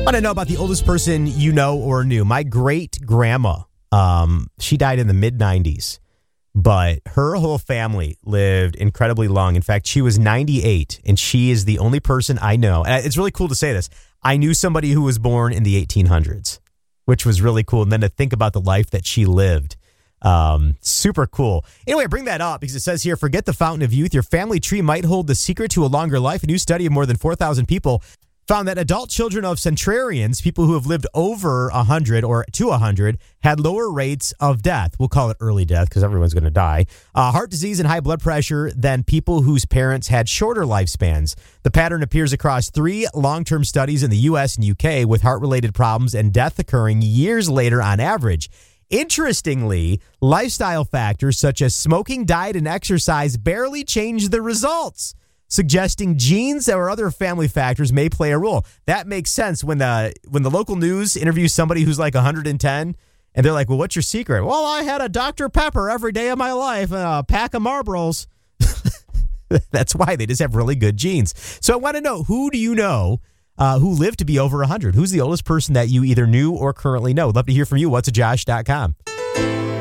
Want to know about the oldest person you know or knew? My great grandma, she died in the mid-90s, but her whole family lived incredibly long. In fact, she was 98, and she is the only person I know. And it's really cool to say this. I knew somebody who was born in the 1800s, which was really cool. And then to think about the life that she lived. Super cool. Anyway, I bring that up because it says here, forget the fountain of youth. Your family tree might hold the secret to a longer life. A new study of more than 4,000 people found that adult children of centenarians, people who have lived over 100 or to 100, had lower rates of death. We'll call it early death because everyone's going to die. Heart disease and high blood pressure than people whose parents had shorter lifespans. The pattern appears across 3 long-term studies in the U.S. and U.K. with heart-related problems and death occurring years later on average. Interestingly, lifestyle factors such as smoking, diet, and exercise barely change the results, suggesting genes or other family factors may play a role. That makes sense when the local news interviews somebody who's like 110 and they're like, well, what's your secret? Well, I had a Dr. Pepper every day of my life and a pack of Marlboros. That's why they just have really good genes. So I want to know, who do you know who lived to be over 100? Who's the oldest person that you either knew or currently know? Love to hear from you. What's a Josh.com.